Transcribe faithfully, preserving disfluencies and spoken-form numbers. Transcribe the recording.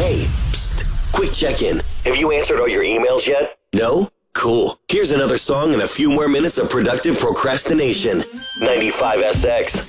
Hey, psst, quick check-in. Have you answered all your emails yet? No? Cool. Here's another song and a few more minutes of productive procrastination. ninety-five S X.